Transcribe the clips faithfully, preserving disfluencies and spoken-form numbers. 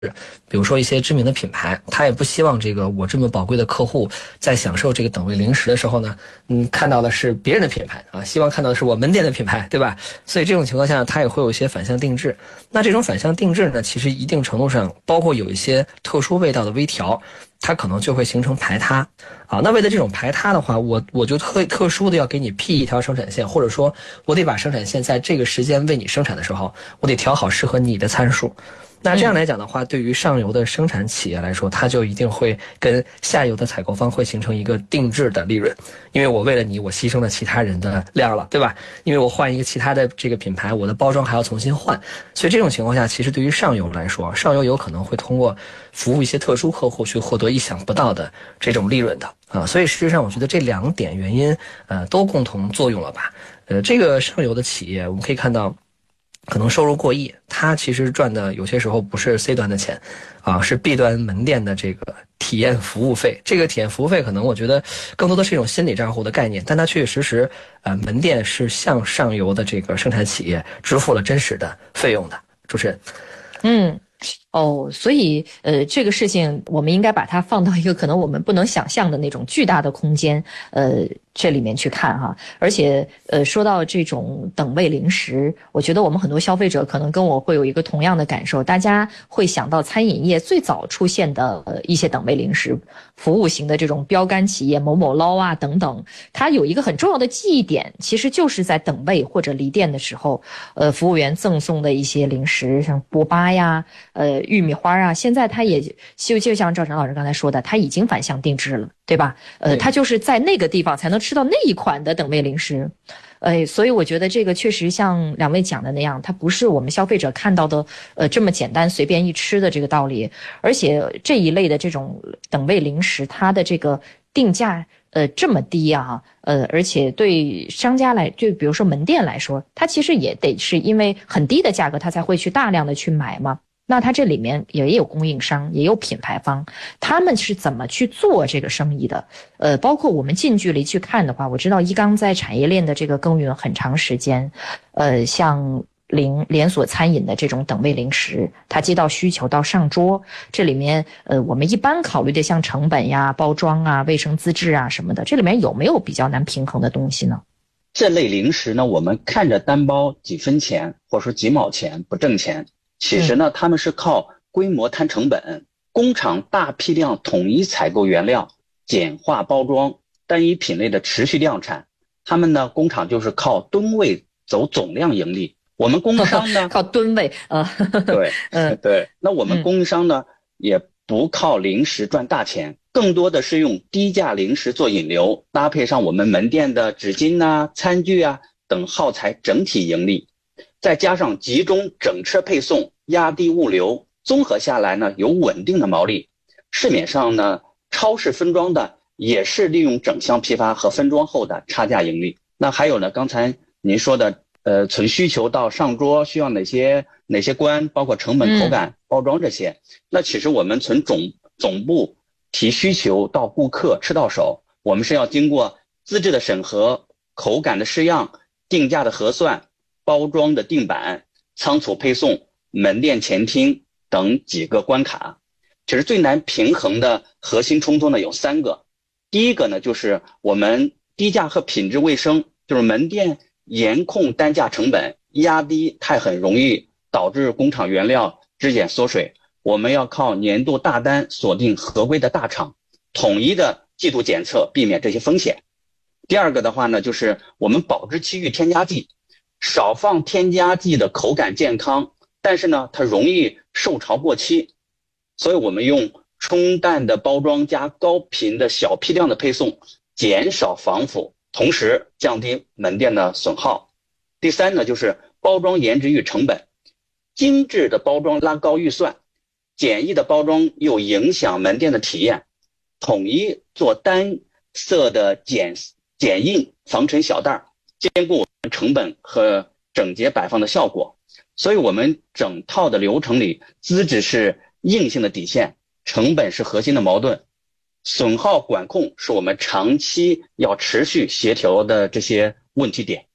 比如说一些知名的品牌，他也不希望这个我这么宝贵的客户在享受这个等位零食的时候呢，嗯，看到的是别人的品牌啊，希望看到的是我门店的品牌，对吧？所以这种情况下，他也会有一些反向定制。那这种反向定制呢，其实一定程度上包括有一些特殊味道的微调，它可能就会形成排他啊。那为了这种排他的话，我我就特特殊的要给你辟一条生产线，或者说我得把生产线在这个时间为你生产的时候，我得调好适合你的参数。那这样来讲的话，对于上游的生产企业来说，它就一定会跟下游的采购方会形成一个定制的利润，因为我为了你，我牺牲了其他人的量了，对吧？因为我换一个其他的这个品牌，我的包装还要重新换，所以这种情况下，其实对于上游来说，上游有可能会通过服务一些特殊客户去获得意想不到的这种利润的啊。所以实际上，我觉得这两点原因，呃，都共同作用了吧？呃，这个上游的企业，我们可以看到。可能收入过亿，他其实赚的有些时候不是 C 端的钱，啊，是 B 端门店的这个体验服务费。这个体验服务费可能我觉得更多的是一种心理账户的概念，但它确确实实，呃，门店是向上游的这个生产企业支付了真实的费用的。主持人， 嗯。哦，所以呃，这个事情我们应该把它放到一个可能我们不能想象的那种巨大的空间，呃，这里面去看哈。而且呃，说到这种等位零食，我觉得我们很多消费者可能跟我会有一个同样的感受，大家会想到餐饮业最早出现的呃一些等位零食，服务型的这种标杆企业某某捞啊等等，它有一个很重要的记忆点，其实就是在等位或者离店的时候，呃，服务员赠送的一些零食，像波巴呀，呃。玉米花啊，现在它也就就像赵晨老师刚才说的，它已经反向定制了，对吧？呃，它就是在那个地方才能吃到那一款的等位零食，呃，所以我觉得这个确实像两位讲的那样，它不是我们消费者看到的呃这么简单随便一吃的这个道理，而且这一类的这种等位零食，它的这个定价呃这么低啊，呃，而且对商家来，就比如说门店来说，它其实也得是因为很低的价格，它才会去大量的去买嘛。那它这里面也有供应商，也有品牌方，他们是怎么去做这个生意的？呃，包括我们近距离去看的话，我知道一缸在产业链的这个耕耘很长时间，呃，像零连锁餐饮的这种等位零食，它接到需求到上桌，这里面呃，我们一般考虑的像成本呀、包装啊、卫生资质啊什么的，这里面有没有比较难平衡的东西呢？ 这类零食呢，我们看着单包几分钱或者说几毛钱不挣钱。其实呢，他们是靠规模摊成本，工厂大批量统一采购原料，简化包装，单一品类的持续量产。他们呢，工厂就是靠吨位走总量盈利。我们供应商呢， 靠吨位啊， 对，嗯，对。那我们供应商呢，也不靠零食赚大钱，更多的是用低价零食做引流，搭配上我们门店的纸巾啊、餐具啊等耗材，整体盈利。再加上集中整车配送，压低物流，综合下来呢，有稳定的毛利。市面上呢，超市分装的也是利用整箱批发和分装后的差价盈利。那还有呢，刚才您说的，呃，从需求到上桌需要哪些哪些关，包括成本、口感、包装这些。嗯、那其实我们从总总部提需求到顾客吃到手，我们是要经过资质的审核、口感的试样、定价的核算。包装的定版、仓储配送、门店前厅等几个关卡。其实最难平衡的核心冲突呢有三个。第一个呢就是我们低价和品质卫生，就是门店严控单价成本，压低太很容易导致工厂原料质检缩水。我们要靠年度大单锁定合规的大厂，统一的季度检测，避免这些风险。第二个的话呢，就是我们保质期域添加剂。少放添加剂的口感健康，但是呢，它容易受潮过期，所以我们用冲淡的包装加高频的小批量的配送，减少防腐，同时降低门店的损耗。第三呢，就是包装颜值与成本，精致的包装拉高预算，简易的包装又影响门店的体验，统一做单色的剪剪印防尘小袋，兼顾成本和整洁摆放的效果。所以我们整套的流程里，资质是硬性的底线，成本是核心的矛盾，损耗管控是我们长期要持续协调的这些问题点。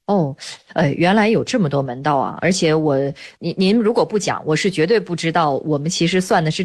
哦，呃，原来有这么多门道啊！而且我，您您如果不讲，我是绝对不知道，我们其实算的是